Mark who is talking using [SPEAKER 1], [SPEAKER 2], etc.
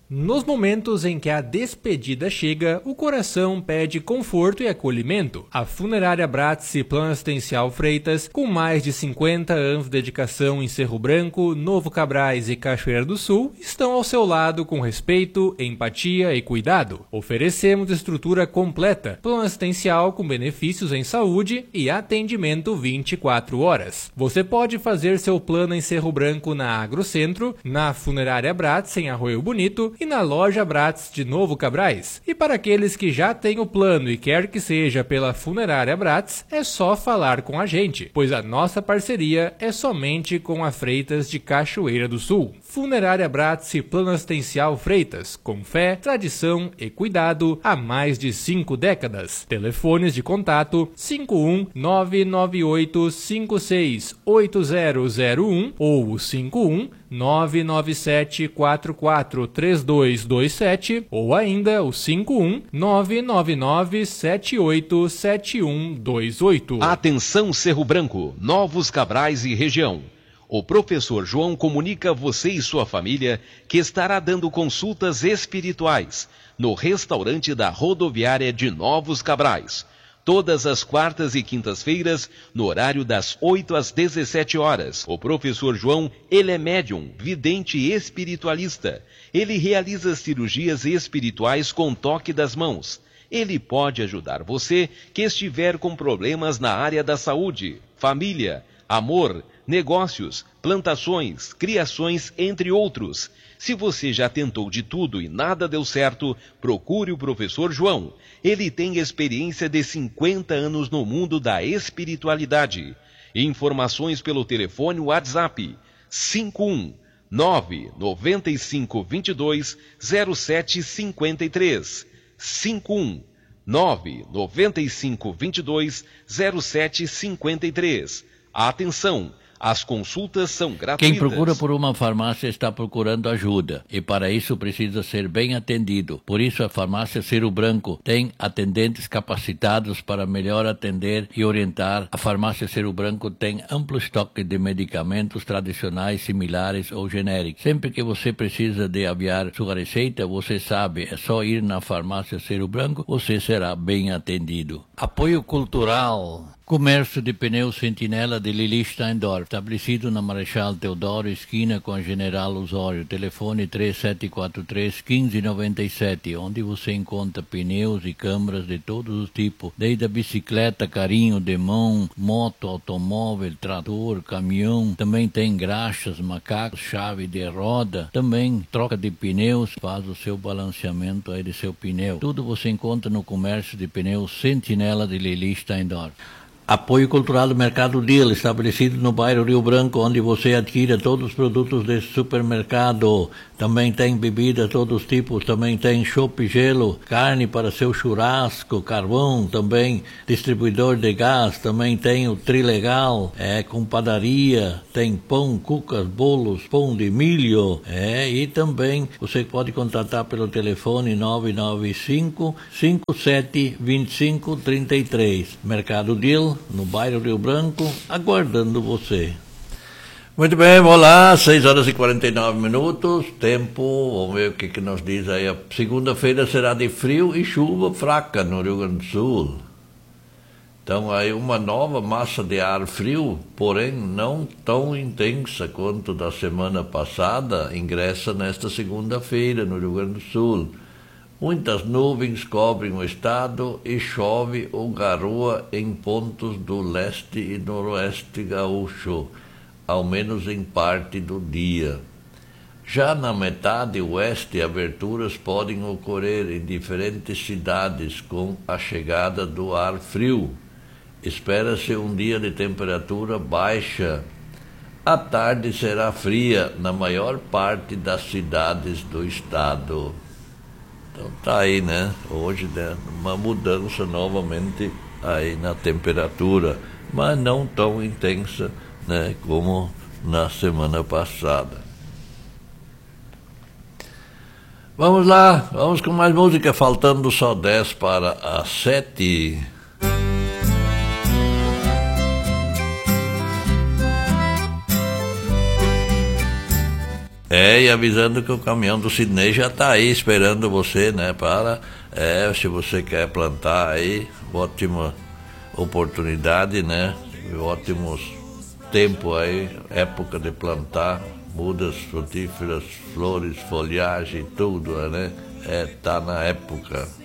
[SPEAKER 1] Nos momentos em que a despedida chega, o coração pede conforto e acolhimento. A Funerária Bratz e Plano Assistencial Freitas, com mais de 50 anos de dedicação em Cerro Branco, Novo Cabrais e Cachoeira do Sul, estão ao seu lado com respeito, empatia e cuidado. Oferecemos estrutura completa, plano assistencial com benefícios em saúde e atendimento 24 horas. Você pode fazer seu plano em Cerro Branco na Agrocentro, na Funerária Bratz em Arroio Bonito e na Loja Bratz de Novo Cabrais. E para aqueles que já têm o plano e quer que seja pela Funerária Bratz, é só falar com a gente, pois a nossa parceria é somente com a Freitas de Cachoeira do Sul. Funerária Bratz e Plano Assistencial Freitas, com fé, tradição e cuidado há mais de 5 décadas. Telefones de contato 51 998 56 8001 ou 51 997 44 3227 ou ainda o 51 999 78 7128.
[SPEAKER 2] Atenção Cerro Branco, Novos Cabrais e região. O professor João comunica a você e sua família que estará dando consultas espirituais no restaurante da rodoviária de Novos Cabrais, todas as quartas e quintas-feiras, no horário das 8 às 17 horas. O professor João, ele é médium, vidente e espiritualista. Ele realiza cirurgias espirituais com toque das mãos. Ele pode ajudar você que estiver com problemas na área da saúde, família, amor, negócios, plantações, criações, entre outros. Se você já tentou de tudo e nada deu certo, procure o professor João. Ele tem experiência de 50 anos no mundo da espiritualidade. Informações pelo telefone WhatsApp 51 995 22 0753 51 995 22 0753. Atenção! As consultas são gratuitas.
[SPEAKER 3] Quem procura por uma farmácia está procurando ajuda e para isso precisa ser bem atendido. Por isso a farmácia Cerro Branco tem atendentes capacitados para melhor atender e orientar. A farmácia Cerro Branco tem amplo estoque de medicamentos tradicionais, similares ou genéricos. Sempre que você precisa de aviar sua receita, você sabe, é só ir na farmácia Cerro Branco, você será bem atendido. Apoio cultural. Comércio de pneus Sentinela de Lili Steindorf, estabelecido na Marechal Teodoro, esquina com a General Osório, telefone 3743-1597, onde você encontra pneus e câmaras de todos os tipos, desde a bicicleta, carrinho de mão, moto, automóvel, trator, caminhão, também tem graxas, macacos, chave de roda, também troca de pneus, faz o seu balanceamento aí de seu pneu. Tudo você encontra no comércio de pneus Sentinela de Lili Steindorf. Apoio cultural do Mercado Deal, estabelecido no bairro Rio Branco, onde você adquire todos os produtos desse supermercado. Também tem bebida, todos os tipos, também tem chopp e gelo, carne para seu churrasco, carvão, também distribuidor de gás, também tem o Trilegal, com padaria, tem pão, cucas, bolos, pão de milho, e também você pode contatar pelo telefone 995 57 25 33. Mercado Deal, no bairro Rio Branco, aguardando você. Muito bem, vamos lá, 6 horas e 49 minutos, tempo, vamos ver o que nos diz aí. A segunda-feira será de frio e chuva fraca no Rio Grande do Sul. Então aí uma nova massa de ar frio, porém não tão intensa quanto da semana passada, ingressa nesta segunda-feira no Rio Grande do Sul. Muitas nuvens cobrem o estado e chove ou garoa em pontos do leste e noroeste gaúcho, ao menos em parte do dia. Já na metade oeste, aberturas podem ocorrer em diferentes cidades com a chegada do ar frio. Espera-se um dia de temperatura baixa. A tarde será fria na maior parte das cidades do estado. Então tá aí, né? Hoje, né, uma mudança novamente aí na temperatura, mas não tão intensa, né, como na semana passada. Vamos lá, vamos com mais música, faltando só 10 para as 7.
[SPEAKER 4] E avisando que o caminhão do Sidney já está aí esperando você, né? Se você quer plantar aí, ótima oportunidade, né? Ótimos tempo aí, época de plantar, mudas frutíferas, flores, folhagem, tudo, né? Tá na época.